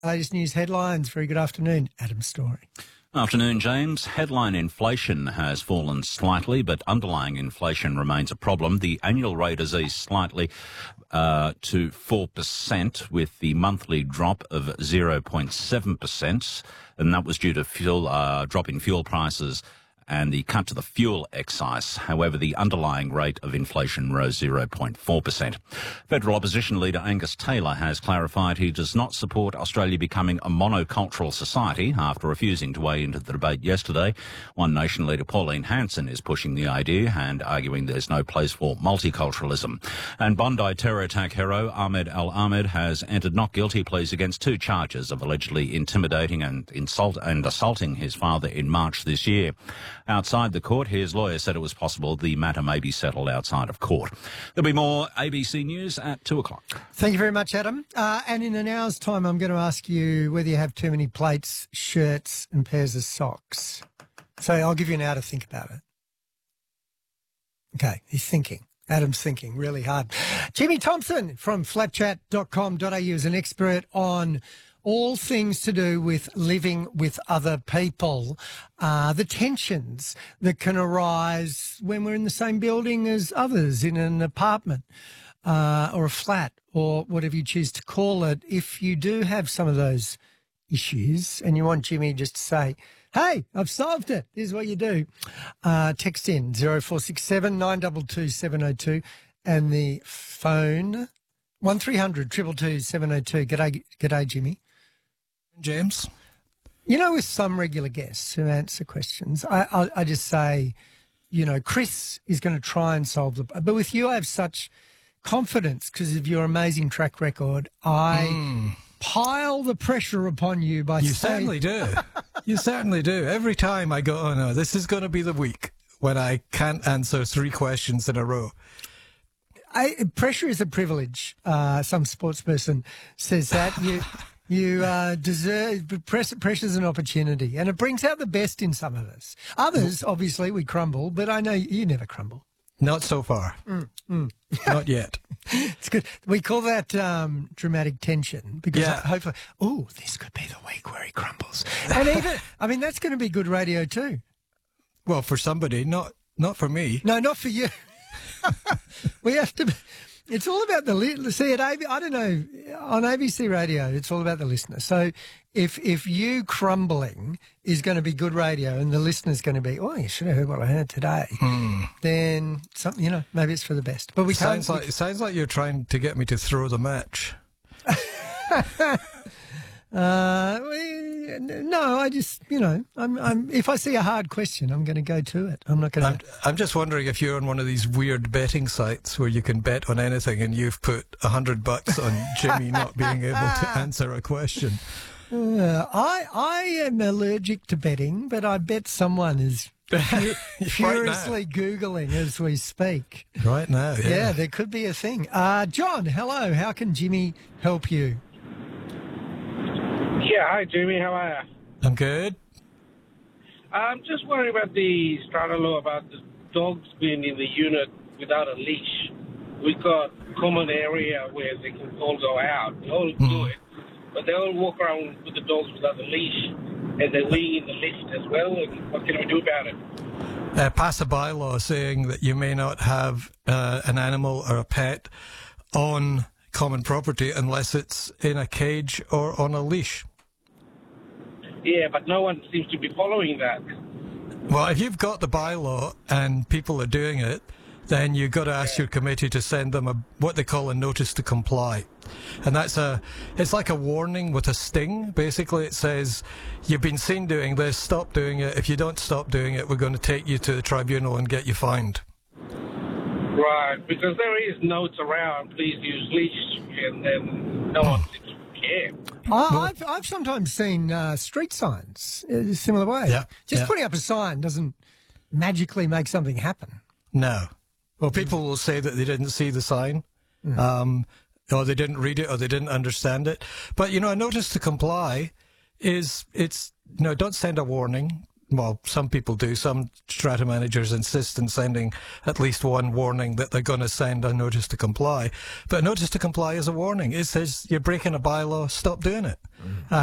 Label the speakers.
Speaker 1: Latest news headlines. Very good afternoon, Adam Story.
Speaker 2: Afternoon, James. Headline inflation has fallen slightly, but underlying inflation remains a problem. The annual rate has eased slightly to 4%, with the monthly drop of 0.7%, and that was due to drop in fuel prices and the cut to the fuel excise. However, the underlying rate of inflation rose 0.4%. Federal opposition leader Angus Taylor has clarified he does not support Australia becoming a monocultural society after refusing to weigh into the debate yesterday. One Nation leader Pauline Hanson is pushing the idea and arguing there's no place for multiculturalism. And Bondi terror attack hero Ahmed Al-Ahmed has entered not guilty pleas against 2 charges of allegedly intimidating and assaulting his father in March this year. Outside the court, his lawyer said it was possible the matter may be settled outside of court. There'll be more ABC News at 2 o'clock.
Speaker 1: Thank you very much, Adam. And in an hour's time, I'm going to ask you whether you have too many plates, shirts and pairs of socks. So I'll give you an hour to think about it. Okay, he's thinking. Adam's thinking really hard. Jimmy Thompson from flatchat.com.au is an expert on all things to do with living with other people, the tensions that can arise when we're in the same building as others in an apartment or a flat or whatever you choose to call it. If you do have some of those issues and you want Jimmy just to say, hey, I've solved it, here's what you do. Text in 0467 922 702 and the phone 1300 222 702. G'day, Jimmy.
Speaker 3: James?
Speaker 1: You know, with some regular guests who answer questions, I just say, you know, Chris is going to try and solve the... But with you, I have such confidence because of your amazing track record. I pile the pressure upon you by saying...
Speaker 3: You certainly do. You certainly do. Every time I go, oh no, this is going to be the week when I can't answer 3 questions in a row.
Speaker 1: Pressure is a privilege. Some sports person says that. You deserve pressure's an opportunity, and it brings out the best in some of us. Others, obviously, we crumble, but I know you never crumble.
Speaker 3: Not so far. Not yet.
Speaker 1: It's good. We call that dramatic tension because hopefully, this could be the week where he crumbles. And even, I mean, that's going to be good radio too.
Speaker 3: Well, for somebody, not for me.
Speaker 1: No, not for you. We have to. It's all about the see. I don't know, on ABC Radio, it's all about the listener. So if you crumbling is going to be good radio, and the listener's going to be, oh, you should have heard what I heard today, then something, you know, maybe it's for the best. But it
Speaker 3: sounds like you're trying to get me to throw the match.
Speaker 1: No, I just, you know, I'm. If I see a hard question, I'm going to go to it. I'm not going to.
Speaker 3: I'm just wondering if you're on one of these weird betting sites where you can bet on anything, and you've put $100 on Jimmy not being able to answer a question.
Speaker 1: I am allergic to betting, but I bet someone is furiously Googling as we speak.
Speaker 3: Right now,
Speaker 1: yeah, there could be a thing. John, hello. How can Jimmy help you?
Speaker 4: Yeah, hi Jimmy, how are you?
Speaker 3: I'm good.
Speaker 4: I'm just worried about the strata law about the dogs being in the unit without a leash. We've got common area where they can all go out. They all do it, but they all walk around with the dogs without a leash, and they're weeing in the lift as well. And what can we do about it?
Speaker 3: Pass a bylaw saying that you may not have an animal or a pet on common property unless it's in a cage or on a leash.
Speaker 4: Yeah, but no one seems to be following that.
Speaker 3: Well, if you've got the bylaw and people are doing it, then you've got to ask your committee to send them what they call a notice to comply. And it's like a warning with a sting. Basically, it says, you've been seen doing this, stop doing it. If you don't stop doing it, we're going to take you to the tribunal and get you fined.
Speaker 4: Right, because there is notes around, please use leash, and then no one seems to care.
Speaker 1: I've sometimes seen street signs a similar way.
Speaker 3: Yeah,
Speaker 1: Just putting up a sign doesn't magically make something happen.
Speaker 3: No. Well, people will say that they didn't see the sign, or they didn't read it, or they didn't understand it. But, you know, a notice to comply is, don't send a warning. well, some people do. Some strata managers insist on sending at least one warning that they're going to send a notice to comply. But a notice to comply is a warning. It says you're breaking a bylaw, stop doing it.